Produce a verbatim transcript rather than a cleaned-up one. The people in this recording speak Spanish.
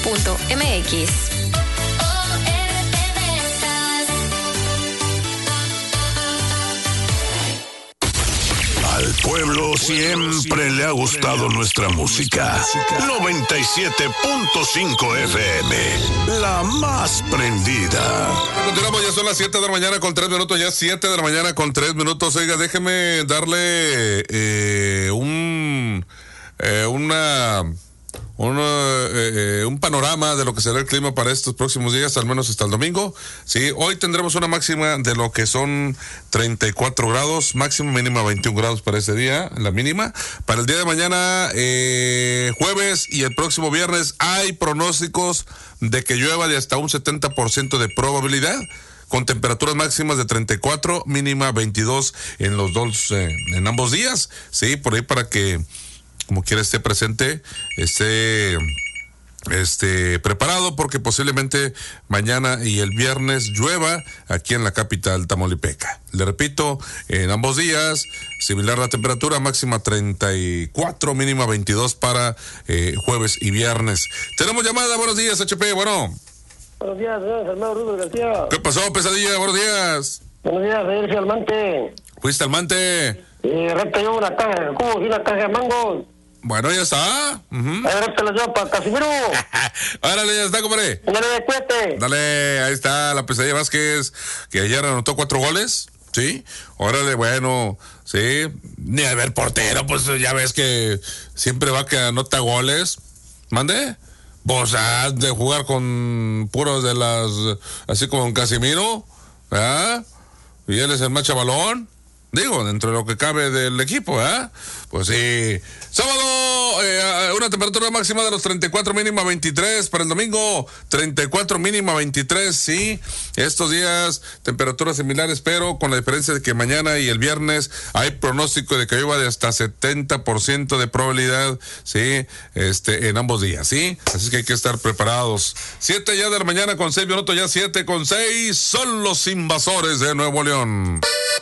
punto m x. Al pueblo siempre le ha gustado nuestra música. noventa y siete punto cinco F M, la más prendida. Continuamos, ya son las siete de la mañana con tres minutos, ya siete de la mañana con tres minutos. Oiga, déjeme darle eh, un, eh, una... Un, eh, un panorama de lo que será el clima para estos próximos días, al menos hasta el domingo. Sí, hoy tendremos una máxima de lo que son treinta y cuatro grados, máxima, mínima veintiún grados para ese día, la mínima. Para el día de mañana, eh, jueves y el próximo viernes, hay pronósticos de que llueva de hasta un setenta por ciento de probabilidad, con temperaturas máximas de treinta y cuatro, mínima veintidós en los dos, eh, en ambos días. Sí, por ahí para que, como quiera, esté presente, esté este preparado, porque posiblemente mañana y el viernes llueva aquí en la capital tamaulipeca. Le repito, en ambos días, similar la temperatura, máxima treinta y cuatro, mínima veintidós para eh, jueves y viernes. Tenemos llamada, buenos días, H P, bueno. Buenos días, señor Armando Rubio García. ¿Qué pasó, pesadilla? Buenos días. Buenos días, señor Almante. ¿Fuiste al Mante? Eh, repte yo una caja, ¿cómo? Una caja de mangos. Bueno, ya está. Uh-huh. A ver, te la llevo para Casimiro. Árale, ya está, compadre. Dale de cuete. Dale, ahí está la pesadilla Vázquez, que ayer anotó cuatro goles. Sí, órale, bueno, sí. Ni a ver portero, pues ya ves que siempre va que anota goles. ¿Mande? Vos has de jugar con puros de las, así como en Casimiro, ¿verdad? Y él es el más chavalón. Digo, dentro de lo que cabe del equipo, ¿eh? Pues sí. Sábado, eh, una temperatura máxima de los treinta y cuatro, mínima veintitrés. Para el domingo, treinta y cuatro, mínima veintitrés, sí. Estos días, temperaturas similares, pero con la diferencia de que mañana y el viernes hay pronóstico de que llueva de hasta setenta por ciento de probabilidad, sí, este, en ambos días, sí. Así que hay que estar preparados. Siete ya de la mañana con seis minutos, ya siete con seis. Son los invasores de Nuevo León.